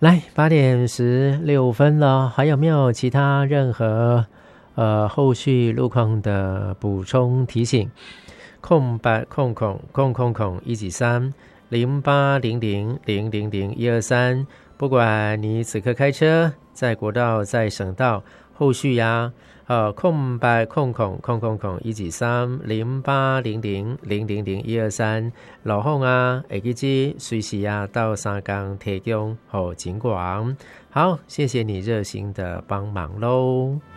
来8:16了，还有没有其他任何后续路况的补充提醒？080001230800000123，不管你此刻开车在国道在省道，后续呀080001230800000123，老洪啊会记得随时啊到三港提供好警广。好，谢谢你热心的帮忙咯。